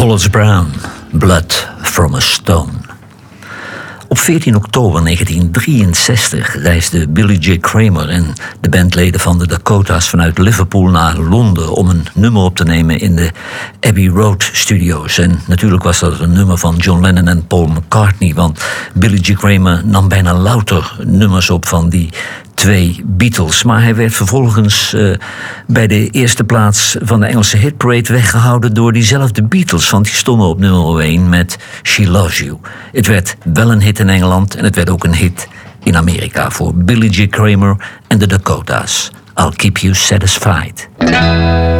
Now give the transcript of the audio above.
Wallace Brown, Blood from a Stone. Op 14 oktober 1963 reisden Billy J. Kramer en de bandleden van de Dakota's vanuit Liverpool naar Londen om een nummer op te nemen in de Abbey Road Studios. En natuurlijk was dat een nummer van John Lennon en Paul McCartney, want Billy J. Kramer nam bijna louter nummers op van die twee Beatles. Maar hij werd vervolgens bij de eerste plaats van de Engelse hitparade weggehouden door diezelfde Beatles, want die stonden op nummer 1 met She Loves You. Het werd wel een hit in Engeland en het werd ook een hit in Amerika voor Billy J. Kramer en de Dakota's. I'll Keep You Satisfied.